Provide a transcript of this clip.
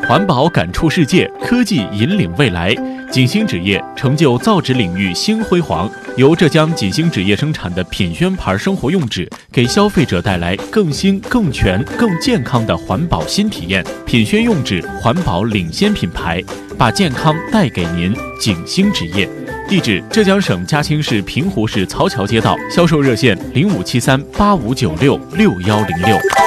环保感触世界，科技引领未来。锦星纸业成就造纸领域新辉煌。由浙江锦星纸业生产的品宣牌生活用纸，给消费者带来更新、更全、更健康的环保新体验。品宣用纸环保领先品牌，把健康带给您。锦星纸业，地址：浙江省嘉兴市平湖市曹桥街道，销售热线：057385966106。